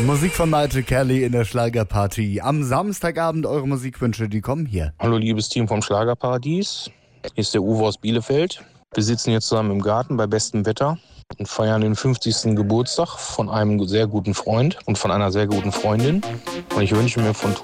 Musik von Malte Kelly in der Schlagerparty. Am Samstagabend eure Musikwünsche, die kommen hier. Hallo liebes Team vom Schlagerparadies. Hier ist der Uwe aus Bielefeld. Wir sitzen hier zusammen im Garten bei bestem Wetter und feiern den 50. Geburtstag von einem sehr guten Freund und von einer sehr guten Freundin. Und ich wünsche mir von